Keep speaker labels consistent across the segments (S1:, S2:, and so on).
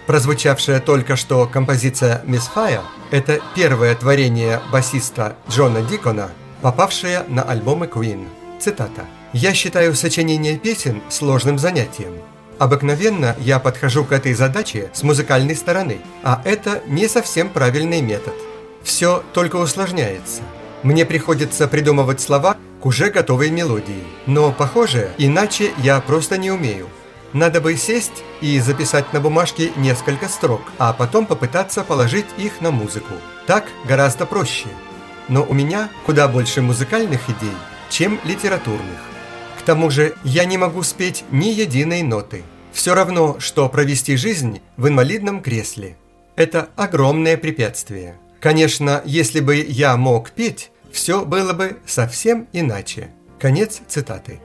S1: Прозвучавшая только что композиция «Miss Fire» – это первое творение басиста Джона Дикона, попавшее на альбомы Queen. Цитата. «Я считаю сочинение песен сложным занятием. Обыкновенно я подхожу к этой задаче с музыкальной стороны, а это не совсем правильный метод. Все только усложняется. Мне приходится придумывать слова к уже готовой мелодии, но, похоже, иначе я просто не умею. Надо бы сесть и записать на бумажке несколько строк, а потом попытаться положить их на музыку. Так гораздо проще. Но у меня куда больше музыкальных идей, чем литературных. К тому же я не могу спеть ни единой ноты. Все равно, что провести жизнь в инвалидном кресле. Это огромное препятствие. Конечно, если бы я мог петь, все было бы совсем иначе». Конец цитаты.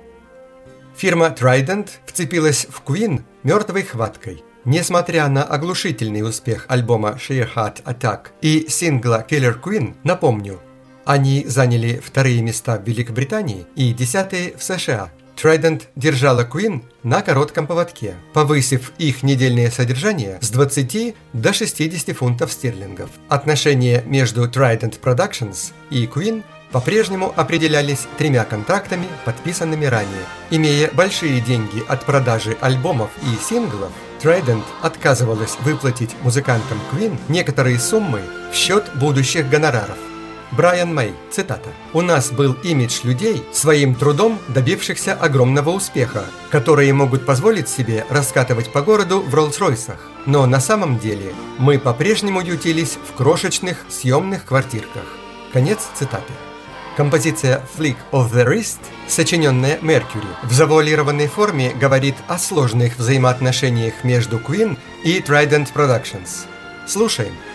S1: Фирма Trident вцепилась в Queen мертвой хваткой. Несмотря на оглушительный успех альбома Sheer Heart Attack и сингла Killer Queen, напомню, они заняли вторые места в Великобритании и 10-е в США. Trident держала Queen на коротком поводке, повысив их недельное содержание с 20 до 60 фунтов стерлингов. Отношения между Trident Productions и Queen по-прежнему определялись 3 контрактами, подписанными ранее. Имея большие деньги от продажи альбомов и синглов, Trident отказывалась выплатить музыкантам Queen некоторые суммы в счет будущих гонораров. Брайан Мэй, цитата. «У нас был имидж людей, своим трудом добившихся огромного успеха, которые могут позволить себе раскатывать по городу в Роллс-Ройсах. Но на самом деле мы по-прежнему ютились в крошечных съемных квартирках». Конец цитаты. Композиция «Flick of the Wrist», сочиненная Mercury, в завуалированной форме говорит о сложных взаимоотношениях между Queen и Trident Productions. Слушаем.